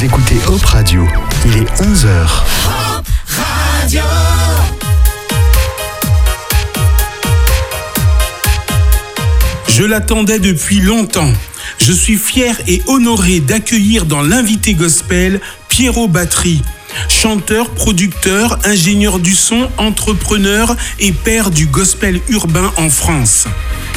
écoutez Hop Radio, il est 11h. Hop Radio. Je l'attendais depuis longtemps. Je suis fier et honoré d'accueillir dans l'invité gospel Pierrot Battery, chanteur, producteur, ingénieur du son, entrepreneur et père du gospel urbain en France.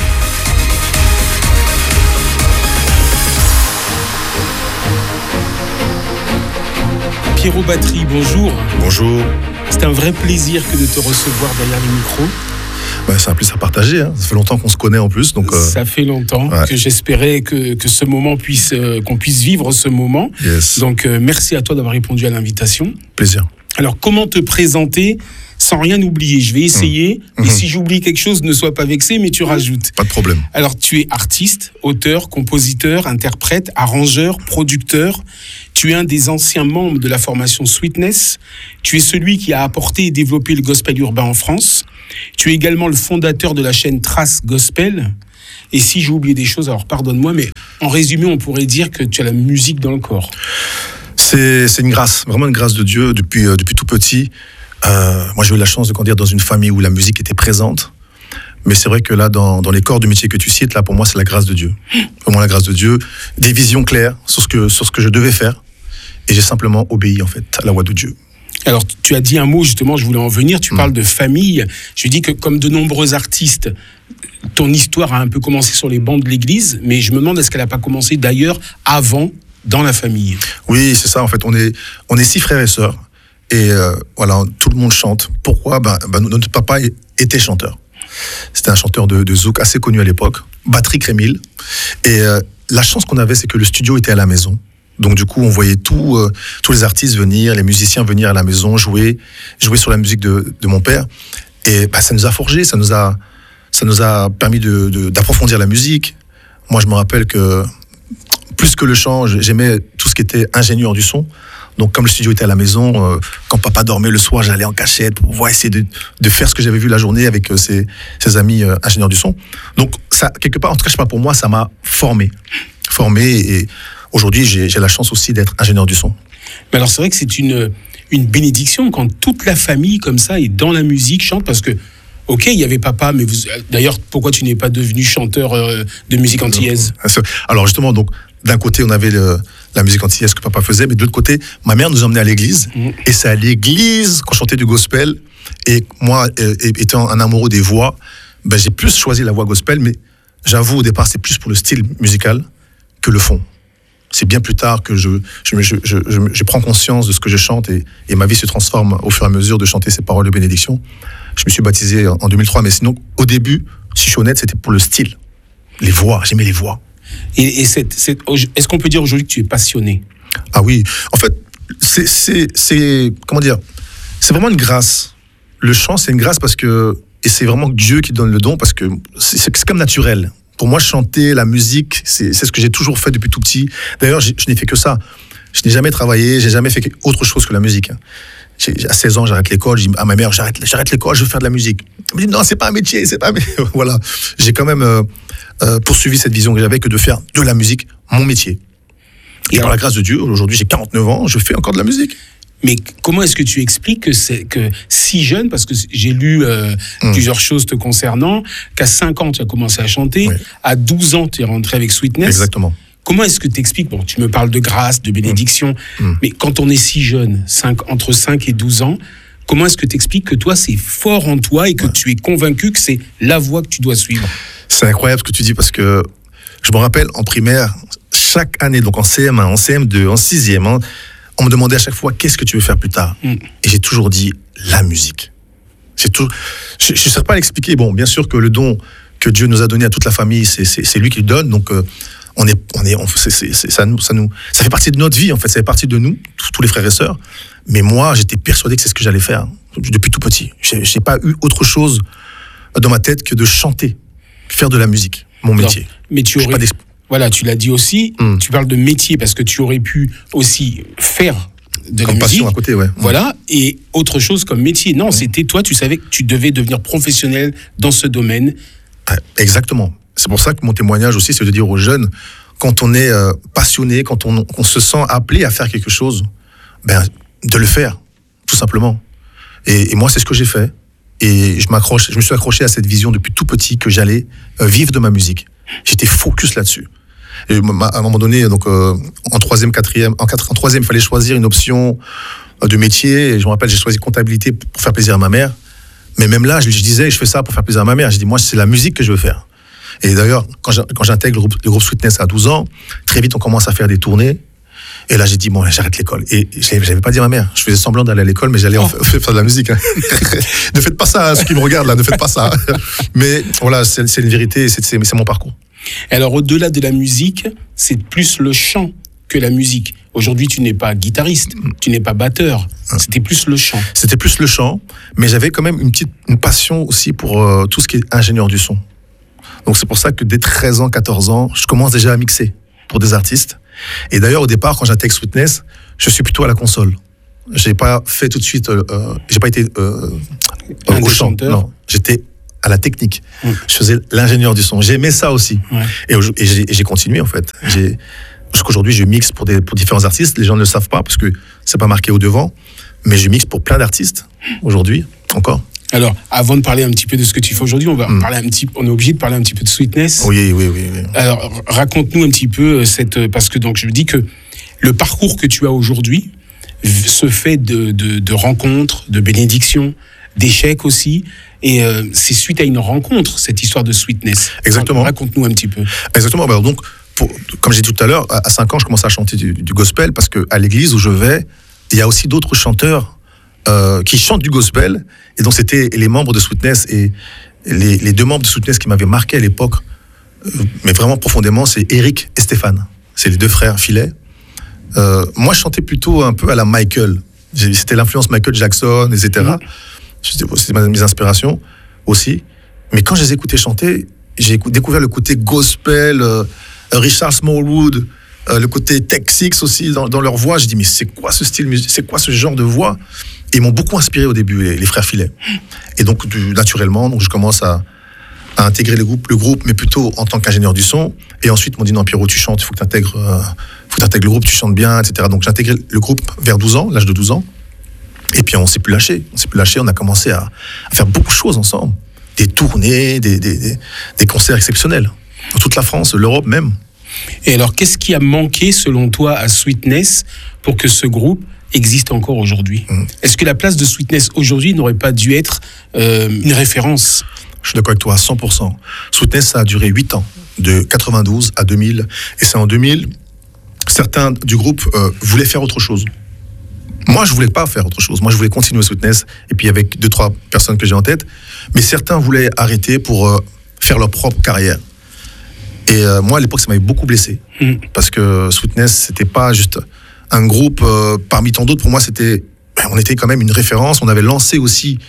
Pierrot Battery, bonjour. Bonjour. C'est un vrai plaisir que de te recevoir derrière le micro. C'est un plaisir à partager, hein. Ça fait longtemps qu'on se connaît en plus. Donc, Ça fait longtemps que j'espérais que ce moment qu'on puisse vivre ce moment. Yes. Donc merci à toi d'avoir répondu à l'invitation. Plaisir. Alors comment te présenter sans rien oublier? Je vais essayer. Et si j'oublie quelque chose, ne sois pas vexé, mais tu rajoutes. Pas de problème. Alors tu es artiste, auteur, compositeur, interprète, arrangeur, producteur. Tu es un des anciens membres de la formation Sweetness. Tu es celui qui a apporté et développé le gospel urbain en France. Tu es également le fondateur de la chaîne Trace Gospel. Et si j'ai oublié des choses, alors pardonne-moi, mais en résumé, on pourrait dire que tu as la musique dans le corps. C'est une grâce, vraiment une grâce de Dieu depuis tout petit. Moi, j'ai eu la chance de grandir dans une famille où la musique était présente. Mais c'est vrai que là, dans les corps du métier que tu cites, là, pour moi, c'est la grâce de Dieu. Vraiment la grâce de Dieu. Des visions claires sur ce que je devais faire. Et j'ai simplement obéi, en fait, à la voix de Dieu. Alors, tu as dit un mot, justement, je voulais en venir. Tu parles de famille. Je dis que, comme de nombreux artistes, ton histoire a un peu commencé sur les bancs de l'église. Mais je me demande, est-ce qu'elle n'a pas commencé d'ailleurs avant, dans la famille? Oui, c'est ça, en fait. On est 6 frères et sœurs. Et voilà, tout le monde chante. Pourquoi ? Notre papa était chanteur. C'était un chanteur de zouk assez connu à l'époque, Battery Crémil. Et la chance qu'on avait, c'est que le studio était à la maison. Donc du coup, on voyait tous les artistes venir, les musiciens venir à la maison, jouer sur la musique de mon père. Et ça nous a forgé, ça nous a permis d'approfondir la musique. Moi, je me rappelle que plus que le chant, j'aimais tout ce qui était ingénieur du son. Donc, comme le studio était à la maison, quand papa dormait le soir, j'allais en cachette pour pouvoir essayer de faire ce que j'avais vu la journée avec ses amis ingénieurs du son. Donc, ça, quelque part, en tout cas, je sais pas, pour moi, ça m'a formé. Et aujourd'hui, j'ai la chance aussi d'être ingénieur du son. Mais alors, c'est vrai que c'est une bénédiction quand toute la famille, comme ça, est dans la musique, chante, parce que, ok, il y avait papa, mais d'ailleurs, pourquoi tu n'es pas devenu chanteur de musique antillaise? Alors, justement, donc, d'un côté, on avait la musique antillaise que papa faisait, mais de l'autre côté, ma mère nous emmenait à l'église. Et c'est à l'église qu'on chantait du gospel. Et moi, étant un amoureux des voix, j'ai plus choisi la voix gospel, mais j'avoue, au départ, c'est plus pour le style musical que le fond. C'est bien plus tard que je prends conscience de ce que je chante et ma vie se transforme au fur et à mesure de chanter ces paroles de bénédiction. Je me suis baptisé en 2003, mais sinon, au début, si je suis honnête, c'était pour le style. Les voix, j'aimais les voix. Et est-ce qu'on peut dire aujourd'hui que tu es passionné? Ah oui, en fait, c'est comment dire, c'est vraiment une grâce. Le chant, c'est une grâce et c'est vraiment Dieu qui donne le don parce que c'est comme naturel. Pour moi, chanter, la musique, c'est ce que j'ai toujours fait depuis tout petit. D'ailleurs, je n'ai fait que ça. Je n'ai jamais travaillé, j'ai jamais fait autre chose que la musique. À 16 ans, j'arrête l'école, je dis à ma mère, j'arrête l'école, je veux faire de la musique. Elle me dit, non, c'est pas un métier, Voilà. J'ai quand même poursuivi cette vision que j'avais que de faire de la musique mon métier. Et par la grâce de Dieu, aujourd'hui, j'ai 49 ans, je fais encore de la musique. Mais comment est-ce que tu expliques que si jeune, parce que j'ai lu plusieurs choses te concernant, qu'à 5 ans, tu as commencé à chanter, oui. À 12 ans, tu es rentré avec Sweetness. Exactement. Comment est-ce que tu expliques, bon, tu me parles de grâce, de bénédiction, mais quand on est si jeune, entre 5 et 12 ans, comment est-ce que tu expliques que toi, c'est fort en toi et que tu es convaincu que c'est la voie que tu dois suivre? C'est incroyable ce que tu dis parce que je me rappelle en primaire, chaque année, donc en CM1, en CM2, en 6e, on me demandait à chaque fois qu'est-ce que tu veux faire plus tard. Et j'ai toujours dit la musique. Je ne sais pas l'expliquer. Bon, bien sûr que le don que Dieu nous a donné à toute la famille, c'est lui qui le donne. Donc ça fait partie de notre vie en fait. Ça fait partie de nous, tous les frères et sœurs. Mais moi, j'étais persuadé que c'est ce que j'allais faire depuis tout petit. J'ai pas eu autre chose dans ma tête que de chanter, faire de la musique, mon métier. Non, mais voilà, tu l'as dit aussi, tu parles de métier parce que tu aurais pu aussi faire de la musique. Comme passion à côté, ouais. Voilà, et autre chose comme métier. Non, c'était toi, tu savais que tu devais devenir professionnel dans ce domaine. Exactement. C'est pour ça que mon témoignage aussi, c'est de dire aux jeunes, quand on est passionné, quand on se sent appelé à faire quelque chose, de le faire, tout simplement. Et moi, c'est ce que j'ai fait. Et je me suis accroché à cette vision depuis tout petit que j'allais vivre de ma musique. J'étais focus là-dessus. Et à un moment donné, donc en troisième, il fallait choisir une option de métier. Et je me rappelle, j'ai choisi comptabilité pour faire plaisir à ma mère. Mais même là, je disais, je fais ça pour faire plaisir à ma mère. J'ai dit, moi, c'est la musique que je veux faire. Et d'ailleurs, quand j'intègre le groupe Sweetness à 12 ans, très vite, on commence à faire des tournées. Et là, j'ai dit, bon, j'arrête l'école. Et je n'avais pas dit à ma mère. Je faisais semblant d'aller à l'école, mais j'allais faire de la musique. Hein. Ne faites pas ça, ceux qui me regardent, là, ne faites pas ça. Mais voilà, c'est une vérité, c'est mon parcours. Alors, au-delà de la musique, c'est plus le chant que la musique. Aujourd'hui, tu n'es pas guitariste, tu n'es pas batteur. C'était plus le chant. C'était plus le chant, mais j'avais quand même une passion aussi pour tout ce qui est ingénieur du son. Donc, c'est pour ça que dès 13 ans, 14 ans, je commence déjà à mixer pour des artistes. Et d'ailleurs, au départ, quand j'intègre Sweetness, je suis plutôt à la console. J'ai pas fait tout de suite, j'ai pas été au chant. Non, j'étais à la technique. Je faisais l'ingénieur du son. J'aimais ça aussi. Ouais. Et j'ai continué en fait. Jusqu'aujourd'hui, je mixe pour différents artistes. Les gens ne le savent pas parce que c'est pas marqué au devant, mais je mixe pour plein d'artistes aujourd'hui encore. Alors, avant de parler un petit peu de ce que tu fais aujourd'hui, on est obligé de parler un petit peu de Sweetness. Oui. Alors, raconte-nous un petit peu parce que donc je me dis que le parcours que tu as aujourd'hui se fait de rencontres, de bénédictions, d'échecs aussi, et c'est suite à une rencontre cette histoire de Sweetness. Exactement. Raconte-nous un petit peu. Exactement. Alors donc, comme j'ai dit tout à l'heure, à 5 ans, je commençais à chanter du gospel parce que à l'église où je vais, il y a aussi d'autres chanteurs qui chantent du gospel. Et donc, c'était les membres de Sweetness et les deux membres de Sweetness qui m'avaient marqué à l'époque, mais vraiment profondément, c'est Eric et Stéphane. C'est les deux frères filets. Moi, je chantais plutôt un peu à la Michael. C'était l'influence Michael Jackson, etc. C'était mes inspirations aussi. Mais quand je les écoutais chanter, j'ai découvert le côté gospel, Richard Smallwood, le côté Tech Six aussi dans leur voix. J'ai dit, mais c'est quoi ce style musique, c'est quoi ce genre de voix? Et ils m'ont beaucoup inspiré au début, les frères Filets. Et donc, naturellement, je commence à intégrer le groupe, mais plutôt en tant qu'ingénieur du son. Et ensuite, ils m'ont dit, non, Pierrot, tu chantes, il faut que tu intègres le groupe, tu chantes bien, etc. Donc, j'ai intégré le groupe vers 12 ans, l'âge de 12 ans. Et puis, on s'est plus lâché. On a commencé à faire beaucoup de choses ensemble. Des tournées, des concerts exceptionnels. Dans toute la France, l'Europe même. Et alors, qu'est-ce qui a manqué, selon toi, à Sweetness pour que ce groupe existe encore aujourd'hui? Est-ce que la place de Sweetness aujourd'hui n'aurait pas dû être une référence? Je suis d'accord avec toi à 100%. Sweetness, ça a duré 8 ans, de 92 à 2000. Et c'est en 2000, certains du groupe voulaient faire autre chose. Moi, je voulais pas faire autre chose. Moi, je voulais continuer Sweetness, et puis avec 2-3 personnes que j'ai en tête. Mais certains voulaient arrêter pour faire leur propre carrière. Et moi, à l'époque, ça m'avait beaucoup blessé. Parce que Sweetness, c'était pas juste un groupe parmi tant d'autres. Pour moi, on était quand même une référence. On avait lancé aussi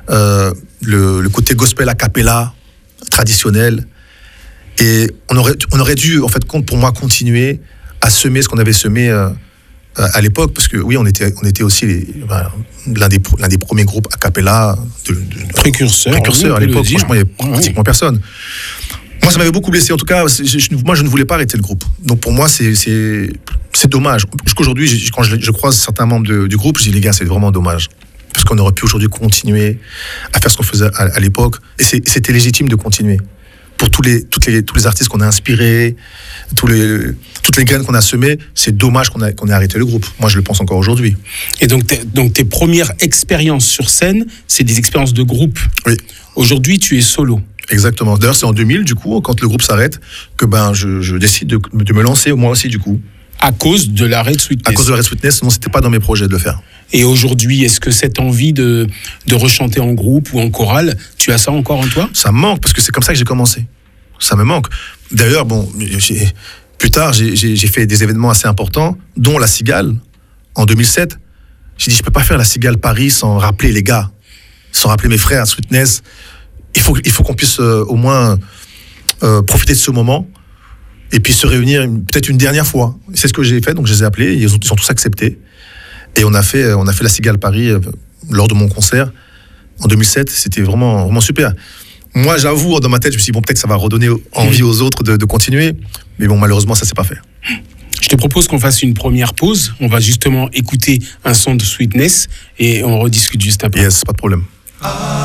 le côté gospel a cappella traditionnel. Et on aurait dû, en fait, pour moi, continuer à semer ce qu'on avait semé à l'époque, parce que oui, on était aussi l'un des premiers groupes a cappella précurseurs à l'époque. Franchement, il n'y avait pratiquement personne. Moi, ça m'avait beaucoup blessé. En tout cas, moi, je ne voulais pas arrêter le groupe. Donc, pour moi, c'est dommage. Jusqu'aujourd'hui, quand je croise certains membres du groupe, je dis, les gars, c'est vraiment dommage. Parce qu'on aurait pu aujourd'hui continuer à faire ce qu'on faisait à l'époque. Et c'était légitime de continuer. Pour tous les artistes qu'on a inspirés, toutes les graines qu'on a semées, c'est dommage qu'on ait arrêté le groupe. Moi, je le pense encore aujourd'hui. Et donc tes premières expériences sur scène, c'est des expériences de groupe. Oui. Aujourd'hui, tu es solo. Exactement. D'ailleurs, c'est en 2000, du coup, quand le groupe s'arrête, que je décide de me lancer, moi aussi, du coup. À cause de l'arrêt de Sweetness. À cause de l'arrêt de Sweetness, sinon c'était pas dans mes projets de le faire. Et aujourd'hui, est-ce que cette envie de rechanter en groupe ou en chorale, tu as ça encore en toi? Ça me manque, parce que c'est comme ça que j'ai commencé. Ça me manque. D'ailleurs, plus tard, j'ai fait des événements assez importants, dont la Cigale, en 2007. J'ai dit, je peux pas faire la Cigale Paris sans rappeler les gars, sans rappeler mes frères, Sweetness. Il faut qu'on puisse au moins profiter de ce moment et puis se réunir peut-être une dernière fois. C'est ce que j'ai fait, donc je les ai appelés, ils ont tous accepté. Et on a fait la Cigale Paris lors de mon concert en 2007. C'était vraiment, vraiment super. Moi, j'avoue, dans ma tête, je me suis dit, bon, peut-être ça va redonner envie aux autres de continuer. Mais bon, malheureusement, ça s'est pas fait. Je te propose qu'on fasse une première pause. On va justement écouter un son de Sweetness et on rediscute juste après. Yes, pas de problème.